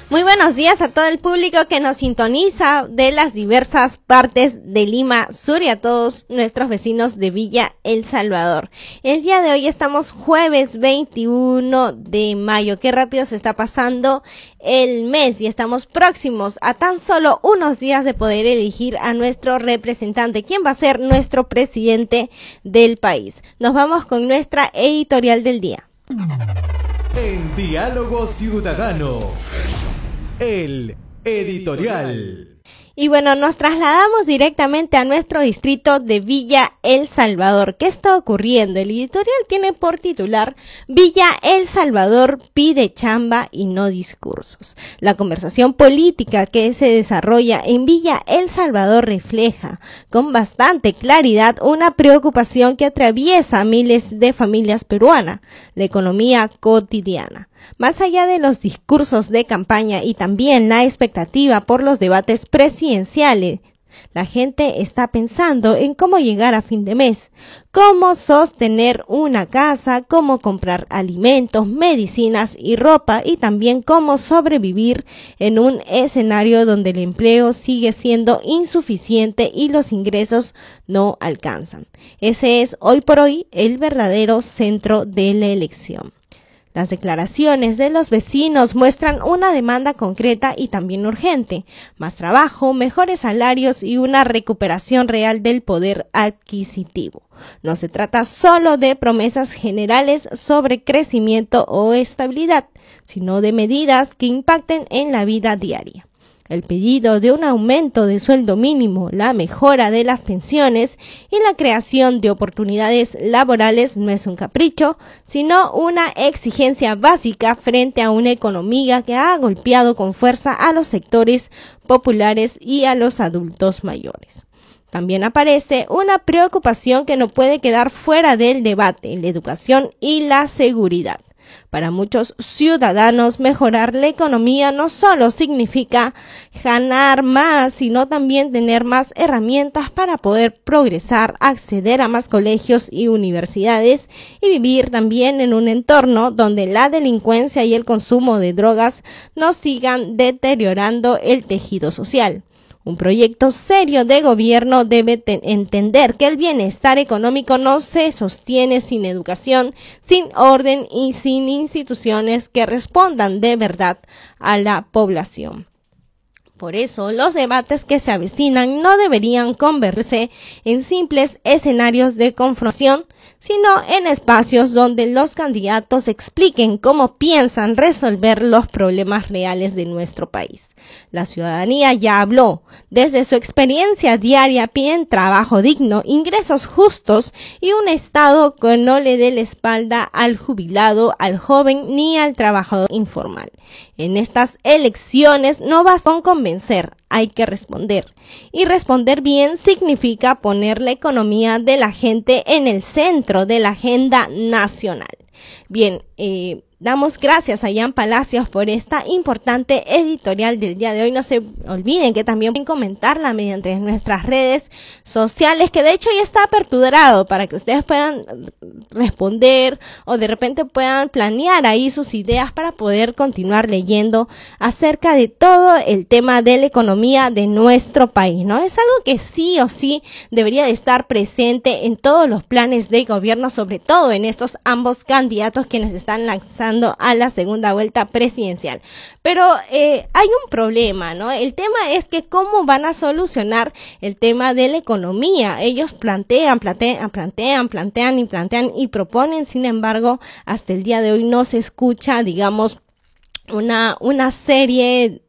Muy buenos días a todo el público que nos sintoniza de las diversas partes de Lima Sur y a todos nuestros vecinos de Villa El Salvador. El día de hoy estamos jueves 21 de mayo. Qué rápido se está pasando el mes y estamos próximos a tan solo unos días de poder elegir a nuestro representante, quién va a ser nuestro presidente del país. Nos vamos con nuestra editorial del día. En Diálogo Ciudadano, el editorial. Y bueno, nos trasladamos directamente a nuestro distrito de Villa El Salvador. ¿Qué está ocurriendo? El editorial tiene por titular: Villa El Salvador pide chamba y no discursos. La conversación política que se desarrolla en Villa El Salvador refleja con bastante claridad una preocupación que atraviesa a miles de familias peruanas: la economía cotidiana. Más allá de los discursos de campaña y también la expectativa por los debates presidenciales, la gente está pensando en cómo llegar a fin de mes, cómo sostener una casa, cómo comprar alimentos, medicinas y ropa, y también cómo sobrevivir en un escenario donde el empleo sigue siendo insuficiente y los ingresos no alcanzan. Ese es hoy por hoy el verdadero centro de la elección. Las declaraciones de los vecinos muestran una demanda concreta y también urgente: más trabajo, mejores salarios y una recuperación real del poder adquisitivo. No se trata solo de promesas generales sobre crecimiento o estabilidad, sino de medidas que impacten en la vida diaria. El pedido de un aumento de sueldo mínimo, la mejora de las pensiones y la creación de oportunidades laborales no es un capricho, sino una exigencia básica frente a una economía que ha golpeado con fuerza a los sectores populares y a los adultos mayores. También aparece una preocupación que no puede quedar fuera del debate: la educación y la seguridad. Para muchos ciudadanos, mejorar la economía no solo significa ganar más, sino también tener más herramientas para poder progresar, acceder a más colegios y universidades y vivir también en un entorno donde la delincuencia y el consumo de drogas no sigan deteriorando el tejido social. Un proyecto serio de gobierno debe entender que el bienestar económico no se sostiene sin educación, sin orden y sin instituciones que respondan de verdad a la población. Por eso, los debates que se avecinan no deberían convertirse en simples escenarios de confrontación, sino en espacios donde los candidatos expliquen cómo piensan resolver los problemas reales de nuestro país. La ciudadanía ya habló. Desde su experiencia diaria piden trabajo digno, ingresos justos y un Estado que no le dé la espalda al jubilado, al joven ni al trabajador informal. En estas elecciones no basta con convencer, hay que responder. Y responder bien significa poner la economía de la gente en el centro de la agenda nacional. Bien, damos gracias a Ian Palacios por esta importante editorial del día de hoy. No se olviden que también pueden comentarla mediante nuestras redes sociales, que de hecho ya está aperturado para que ustedes puedan responder o de repente puedan planear ahí sus ideas para poder continuar leyendo acerca de todo el tema de la economía de nuestro país, ¿no? Es algo que sí o sí debería de estar presente en todos los planes de gobierno, sobre todo en estos ambos candidatos quienes están lanzando a la segunda vuelta presidencial. Pero hay un problema, ¿no? El tema es que cómo van a solucionar el tema de la economía. Ellos plantean y proponen, sin embargo, hasta el día de hoy no se escucha, digamos, una serie